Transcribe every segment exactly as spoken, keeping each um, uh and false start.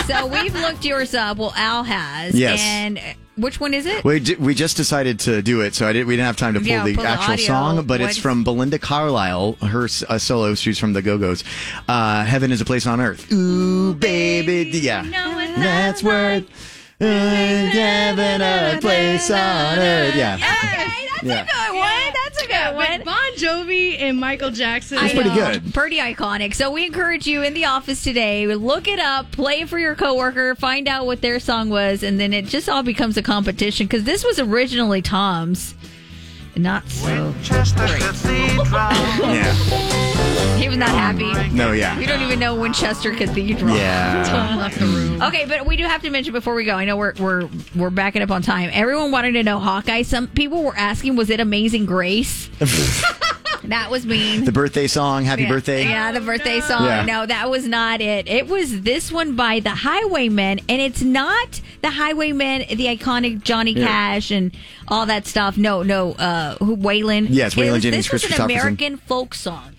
So we've looked yours up. Well, Al has. Yes. And which one is it? We we just decided to do it, so I did. We didn't have time to pull Yeah, the pull the actual audio. song, but What- it's from Belinda Carlisle. Her uh, solo. She's from the Go-Go's. Uh, Heaven is a Place on Earth. Ooh, baby, yeah. That's worth uh, heaven a place on earth. Yeah. Okay, that's Yeah. a good one. That's a good one. But Bon Jovi and Michael Jackson. It's pretty good. Pretty iconic. So we encourage you in the office today, look it up, play it for your coworker, find out what their song was, and then it just all becomes a competition because this was originally Tom's. Not so great. Yeah. He was not happy. No, yeah. We don't even know Winchester Cathedral. Yeah. Tom left the room. Okay, but we do have to mention before we go. I know we're we're we're backing up on time. Everyone wanted to know Hawkeye. Some people were asking, was it Amazing Grace? That was mean. The birthday song, Happy yeah. Birthday. Yeah, the birthday song. Yeah. No, that was not it. It was this one by the Highwaymen, and it's not the Highwaymen, the iconic Johnny Yeah. Cash and all that stuff. No, no, uh, who Waylon? Yes, It Waylon was- Jennings, This was Chris an Christopherson. American folk song.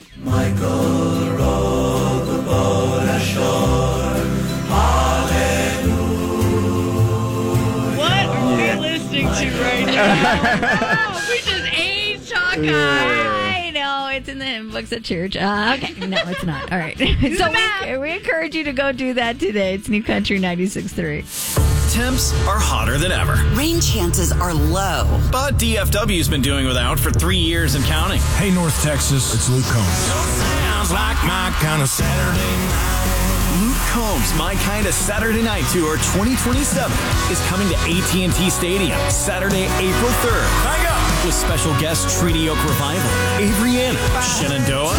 What are we listening to right now? we just aged Hawkeye. I know it's in the hymn books at church. Uh, okay, no, it's not. All right, so we, we encourage you to go do that today. It's New Country ninety-six point three. Temps are hotter than ever. Rain chances are low. But D F W's been doing without for three years and counting. Hey, North Texas, it's Luke Combs. Sounds like my kind of Saturday night. Luke Combs' My Kinda Saturday Night Tour twenty twenty-seven is coming to A T and T Stadium Saturday, April third. Hang up! With special guests Treaty Oak Revival, Avery Anna, Shenandoah,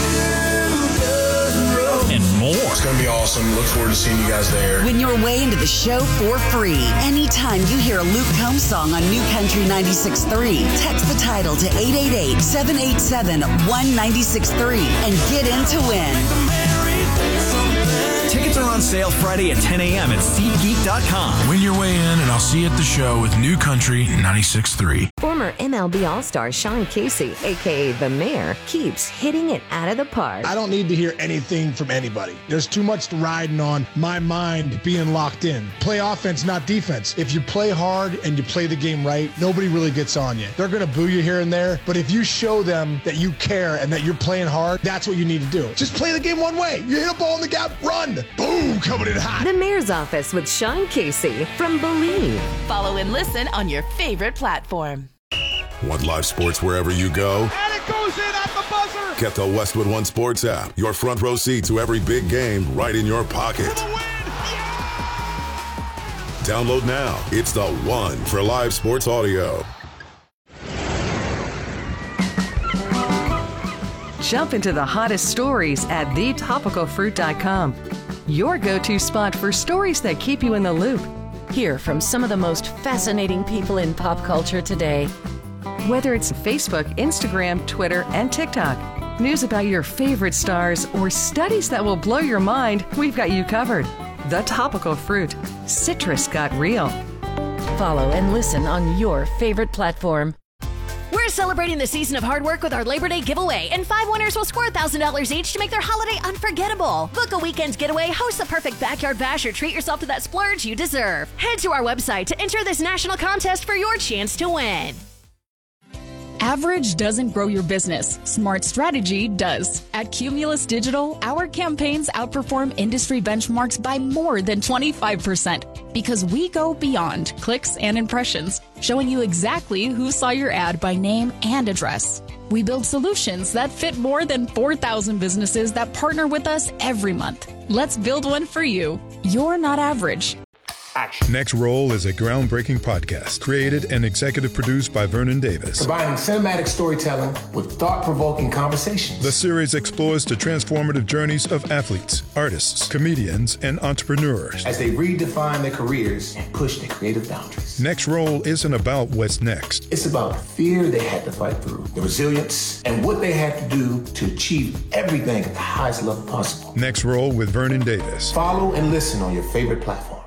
and more. It's going to be awesome. Look forward to seeing you guys there. Win your way into the show for free. Anytime you hear a Luke Combs song on New Country ninety-six point three, text the title to eight eight eight, seven eight seven, one nine six three and get in to win. Tickets are on sale Friday at ten a.m. at SeatGeek dot com. Win your way in, and I'll see you at the show with New Country ninety-six point three. Former M L B All-Star Sean Casey, a k a. The Mayor, keeps hitting it out of the park. I don't need to hear anything from anybody. There's too much riding on my mind being locked in. Play offense, not defense. If you play hard and you play the game right, nobody really gets on you. They're going to boo you here and there, but if you show them that you care and that you're playing hard, that's what you need to do. Just play the game one way. You hit a ball in the gap, run. Boom, coming in hot. The Mayor's Office with Sean Casey from Believe. Follow and listen on your favorite platform. Want live sports wherever you go? And it goes in at the buzzer. Get the Westwood One Sports app. Your front row seat to every big game right in your pocket. Download now. It's the one for live sports audio. Jump into the hottest stories at the topical fruit dot com. Your go-to spot for stories that keep you in the loop. Hear from some of the most fascinating people in pop culture today. Whether it's Facebook, Instagram, Twitter, and TikTok, news about your favorite stars, or studies that will blow your mind, we've got you covered. The Topical Fruit. Citrus got real. Follow and listen on your favorite platform. We're celebrating the season of hard work with our Labor Day giveaway, and five winners will score one thousand dollars each to make their holiday unforgettable. Book a weekend's getaway, host the perfect backyard bash, or treat yourself to that splurge you deserve. Head to our website to enter this national contest for your chance to win. Average doesn't grow your business. Smart strategy does. At Cumulus Digital, our campaigns outperform industry benchmarks by more than twenty-five percent because we go beyond clicks and impressions, showing you exactly who saw your ad by name and address. We build solutions that fit more than four thousand businesses that partner with us every month. Let's build one for you. You're not average. Action. Next Roll is a groundbreaking podcast created and executive produced by Vernon Davis. Combining cinematic storytelling with thought-provoking conversations. The series explores the transformative journeys of athletes, artists, comedians, and entrepreneurs as they redefine their careers and push their creative boundaries. Next Roll isn't about what's next. It's about the fear they had to fight through, the resilience, and what they had to do to achieve everything at the highest level possible. Next Roll with Vernon Davis. Follow and listen on your favorite platform.